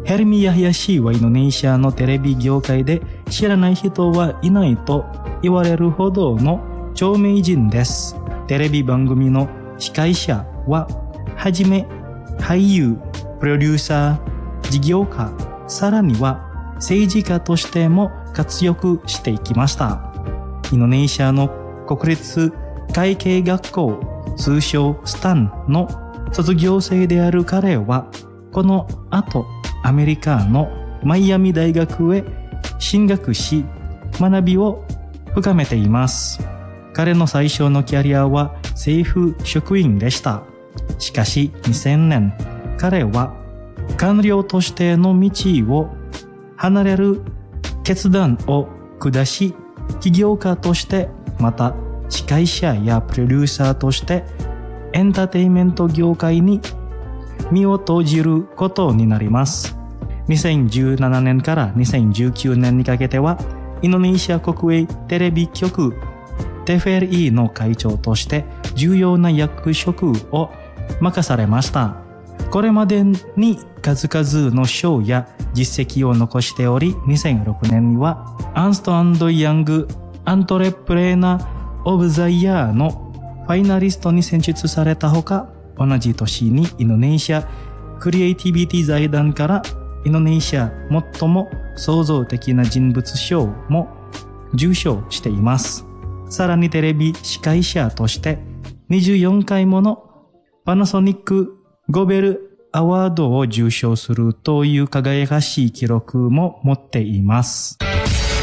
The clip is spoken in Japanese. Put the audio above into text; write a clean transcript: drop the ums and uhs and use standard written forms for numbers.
ヘルミ・ヤヒヤ氏はインドネシアのテレビ業界で知らない人はいないと言われるほどの著名人です。テレビ番組の司会者ははじめ俳優、プロデューサー、事業家、さらには政治家としても活躍していきました。インドネシアの国立会計学校、通称スタンの卒業生である彼は、この後アメリカのマイアミ大学へ進学し、学びを深めています。彼の最初のキャリアは政府職員でした。しかし2000年、彼は官僚としての道を離れる決断を下し、起業家としてまた司会者やプロデューサーとしてエンターテインメント業界に身を投じることになります。2017年から2019年にかけてはインドネシア国営テレビ局TVRIの会長として重要な役職を任されました。これまでに数々の賞や実績を残しており、2006年にはアンスト&ヤングアントレプレーナーオブザイヤーのファイナリストに選出されたほか、同じ年にインドネシアクリエイティビティ財団からインドネシア最も創造的な人物賞も受賞しています。さらにテレビ司会者として24回ものパナソニックゴベルアワードを受賞するという輝かしい記録も持っています。